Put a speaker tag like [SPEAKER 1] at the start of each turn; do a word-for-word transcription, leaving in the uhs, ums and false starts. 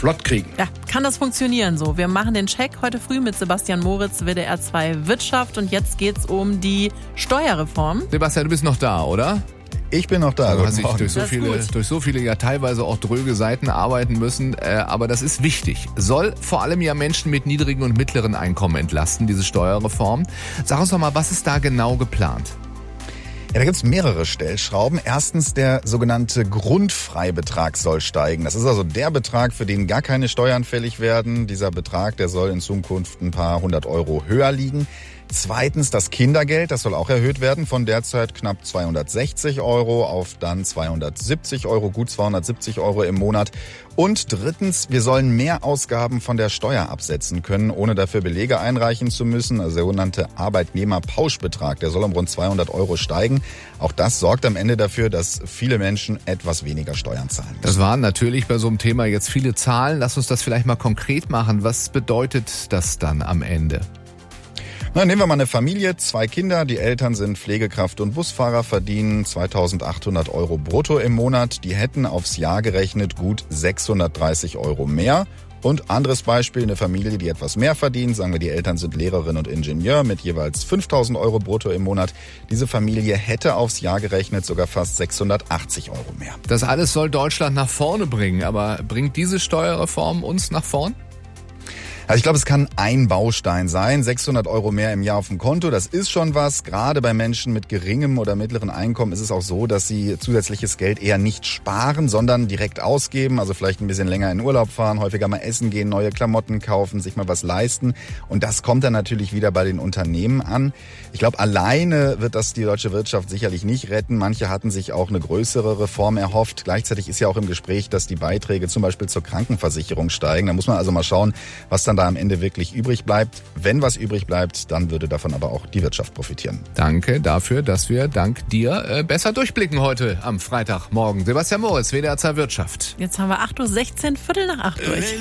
[SPEAKER 1] flott kriegen.
[SPEAKER 2] Ja, kann das funktionieren so? Wir machen den Check heute früh mit Sebastian Moritz, W D R zwei Wirtschaft. Und jetzt geht's um die Steuerreform.
[SPEAKER 3] Sebastian, du bist noch da, oder?
[SPEAKER 4] Ich bin noch da.
[SPEAKER 3] Du hast dich durch so,
[SPEAKER 2] Das ist
[SPEAKER 3] viele,
[SPEAKER 2] gut.
[SPEAKER 3] durch so viele, ja teilweise auch dröge Seiten arbeiten müssen. Äh, aber das ist wichtig. Soll vor allem ja Menschen mit niedrigen und mittleren Einkommen entlasten, diese Steuerreform. Sag uns doch mal, was ist da genau geplant?
[SPEAKER 4] Ja, da gibt's mehrere Stellschrauben. Erstens, der sogenannte Grundfreibetrag soll steigen. Das ist also der Betrag, für den gar keine Steuern fällig werden. Dieser Betrag, der soll in Zukunft ein paar hundert Euro höher liegen. Zweitens, das Kindergeld, das soll auch erhöht werden von derzeit knapp zweihundertsechzig Euro auf dann zweihundertsiebzig Euro, gut zweihundertsiebzig Euro im Monat. Und drittens, wir sollen mehr Ausgaben von der Steuer absetzen können, ohne dafür Belege einreichen zu müssen. Der sogenannte Arbeitnehmerpauschbetrag, der soll um rund zweihundert Euro steigen. Auch das sorgt am Ende dafür, dass viele Menschen etwas weniger Steuern zahlen müssen.
[SPEAKER 3] Das waren natürlich bei so einem Thema jetzt viele Zahlen. Lass uns das vielleicht mal konkret machen. Was bedeutet das dann am Ende?
[SPEAKER 4] Na, nehmen wir mal eine Familie, zwei Kinder, die Eltern sind Pflegekraft und Busfahrer, verdienen zweitausendachthundert Euro brutto im Monat. Die hätten aufs Jahr gerechnet gut sechshundertdreißig Euro mehr. Und anderes Beispiel, eine Familie, die etwas mehr verdient, sagen wir, die Eltern sind Lehrerin und Ingenieur mit jeweils fünftausend Euro brutto im Monat. Diese Familie hätte aufs Jahr gerechnet sogar fast sechshundertachtzig Euro mehr.
[SPEAKER 3] Das alles soll Deutschland nach vorne bringen. Aber bringt diese Steuerreform uns nach vorn?
[SPEAKER 4] Also ich glaube, es kann ein Baustein sein. sechshundert Euro mehr im Jahr auf dem Konto, das ist schon was. Gerade bei Menschen mit geringem oder mittleren Einkommen ist es auch so, dass sie zusätzliches Geld eher nicht sparen, sondern direkt ausgeben. Also vielleicht ein bisschen länger in Urlaub fahren, häufiger mal essen gehen, neue Klamotten kaufen, sich mal was leisten. Und das kommt dann natürlich wieder bei den Unternehmen an. Ich glaube, alleine wird das die deutsche Wirtschaft sicherlich nicht retten. Manche hatten sich auch eine größere Reform erhofft. Gleichzeitig ist ja auch im Gespräch, dass die Beiträge zum Beispiel zur Krankenversicherung steigen. Da muss man also mal schauen, was dann da am Ende wirklich übrig bleibt. Wenn was übrig bleibt, dann würde davon aber auch die Wirtschaft profitieren.
[SPEAKER 3] Danke dafür, dass wir dank dir äh, besser durchblicken heute am Freitagmorgen. Sebastian Moritz, W D R zwei Wirtschaft.
[SPEAKER 2] Jetzt haben wir acht Uhr sechzehn, Viertel nach acht durch.